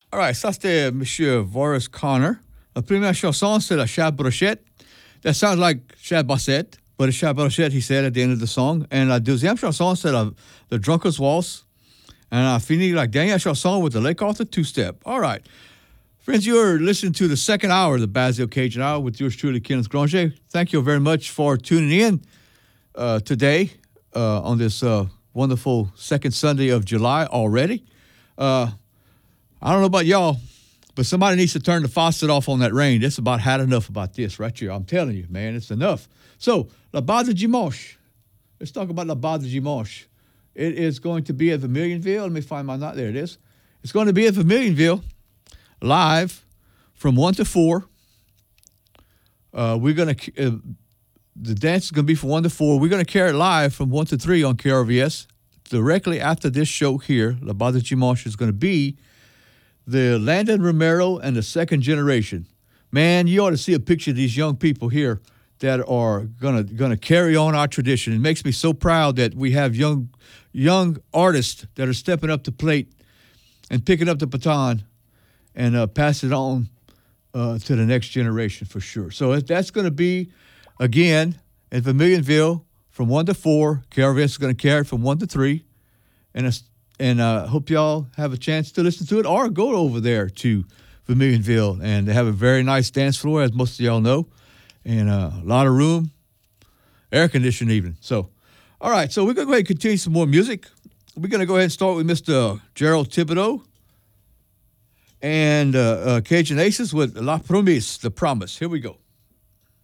All right, ça c'était Monsieur Boris Connor. La première chanson, c'est la Chat Brochette. That sounds like Chat Bassett, but it's Chat Brochette, he said at the end of the song. And la deuxième chanson, c'est the Drunkard's Waltz. And I fini la dernière chanson with the Lake Arthur two-step. All right. Friends, you're listening to the second hour of the Basile Cajun Hour with yours truly, Kenneth Granger. Thank you very much for tuning in today on this wonderful second Sunday of July already. I don't know about y'all, but somebody needs to turn the faucet off on that rain. That's about had enough about this right here. I'm telling you, man, it's enough. So, La Base de Dimanche. Let's talk about La Base de Dimanche. It is going to be at Vermilionville. Let me find my note. There it is. It's going to be at Vermilionville live from 1 to 4. We're going to, the dance is going to be from 1 to 4. We're going to carry it live from 1 to 3 on KRVS. Directly after this show here, La Base de Dimanche is going to be the Landon Romero and the Second Generation. Man, you ought to see a picture of these young people here that are gonna carry on our tradition. It makes me so proud that we have young artists that are stepping up to plate and picking up the baton and pass it on to the next generation for sure. So that's going to be, again, at Vermilionville from 1 to 4. KRVS is going to carry it from 1 to 3. And hope y'all have a chance to listen to it or go over there to Vermilionville. And they have a very nice dance floor, as most of y'all know, and a lot of room, air conditioned even. So, all right, so we're going to go ahead and continue some more music. We're going to go ahead and start with Mr. Gerald Thibodeau and Cajun Aces with La Promesse, The Promise. Here we go.